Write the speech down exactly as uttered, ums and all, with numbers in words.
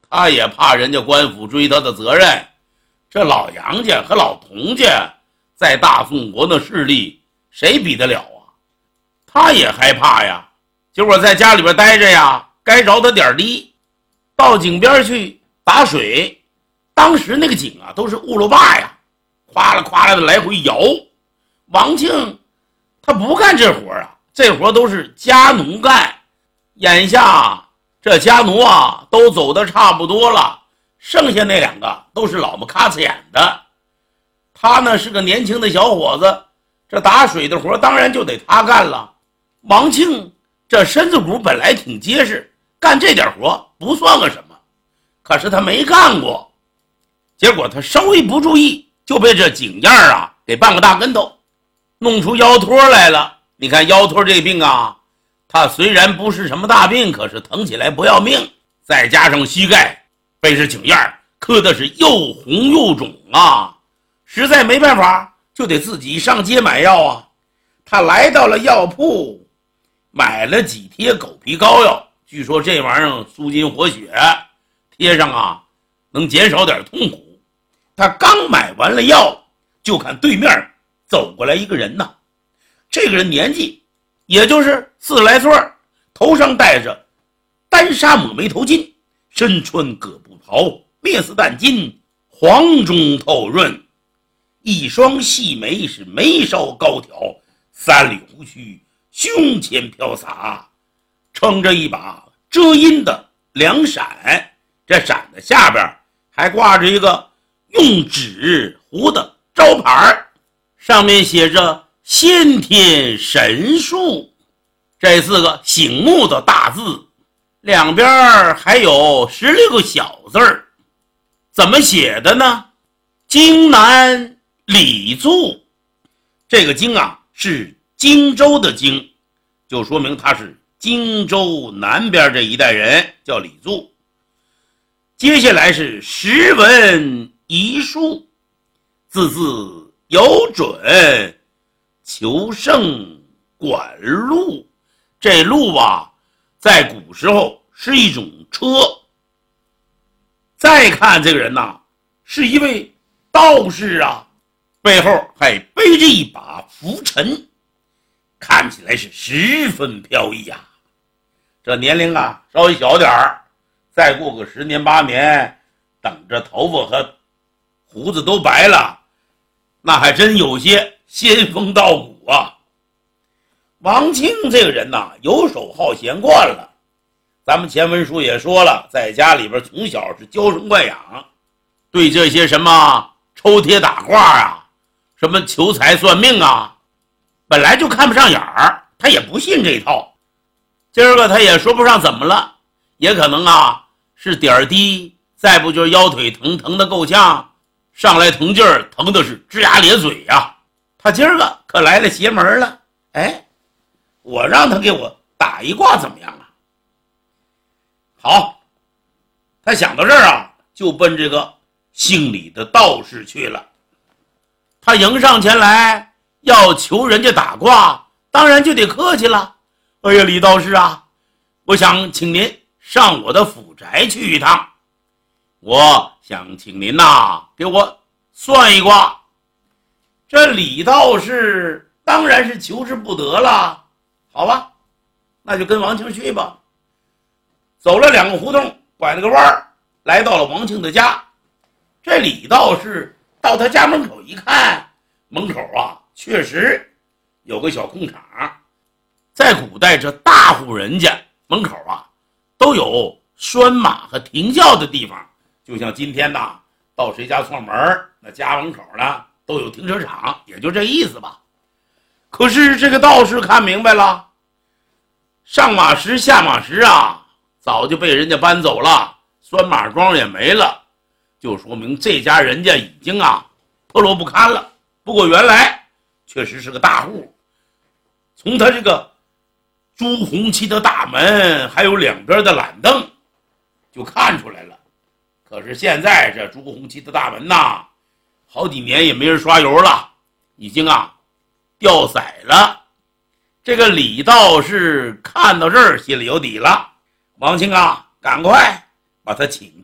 他也怕人家官府追他的责任。这老杨家和老童家在大宋国的势力谁比得了啊？他也害怕呀。结果在家里边待着呀，该着他点滴，到井边去打水。当时那个井啊都是乌鲁坝呀，哗啦哗啦的来回摇。王庆他不干这活啊，这活都是家奴干。眼下这家奴啊都走得差不多了，剩下那两个都是老么咔呲眼的。他呢是个年轻的小伙子，这打水的活当然就得他干了。王庆这身子骨本来挺结实，干这点活不算个什么，可是他没干过，结果他稍微不注意就被这井沿啊给半个大跟头弄出腰托来了。你看腰托这病啊，它虽然不是什么大病，可是疼起来不要命，再加上膝盖被这井沿磕的是又红又肿啊，实在没办法就得自己上街买药啊。他来到了药铺，买了几贴狗皮膏药，据说这玩意儿舒筋活血，贴上啊能减少点痛苦。他刚买完了药，就看对面走过来一个人呐。这个人年纪也就是四十来岁，头上戴着丹纱抹眉头巾，身穿葛布袍，面似淡金，黄中透润，一双细眉是眉梢高挑，三缕胡须胸前飘洒，撑着一把遮阴的凉伞，这伞的下边还挂着一个用纸糊的招牌，上面写着先天神术这四个醒目的大字，两边还有十六个小字儿。怎么写的呢？荆南李卒，这个荆啊是荆州的荆，就说明他是荆州南边这一带人，叫李卒。接下来是识文遗书，字字有准，求胜管路。这路啊在古时候是一种车。再看这个人呐，是一位道士啊，背后还背着一把拂尘，看起来是十分飘逸啊。这年龄啊稍微小点儿，再过个十年八年，等着头发和胡子都白了，那还真有些仙风道骨啊。王庆这个人呐，游手好闲惯了。咱们前文书也说了，在家里边从小是娇生惯养，对这些什么抽贴打卦啊，什么求财算命啊，本来就看不上眼儿，他也不信这一套。今儿个他也说不上怎么了，也可能啊是点儿低，再不就是腰腿疼，疼得够呛，上来疼劲儿，疼的是龇牙咧嘴呀、啊。他今儿个可来了邪门了，哎，我让他给我打一卦怎么样啊？好，他想到这儿啊，就奔这个姓李的道士去了。他迎上前来要求人家打卦，当然就得客气了。哎呀，李道士啊，我想请您上我的府宅去一趟，我想请您呐、啊、给我算一卦。这李道士当然是求之不得了。好吧，那就跟王庆去吧。走了两个胡同，拐了个弯儿，来到了王庆的家。这李道士到他家门口一看，门口啊确实有个小空场。在古代这大户人家门口啊都有拴马和停轿的地方，就像今天呐到谁家串门，那家门口呢都有停车场，也就这意思吧。可是这个道士看明白了，上马石下马石啊早就被人家搬走了，拴马桩也没了，就说明这家人家已经啊破落不堪了。不过原来确实是个大户，从他这个朱红漆的大门还有两边的懒凳就看出来了。可是现在这朱红漆的大门呐，好几年也没人刷油了，已经啊掉色了。这个李道士看到这儿心里有底了，王庆啊赶快把他请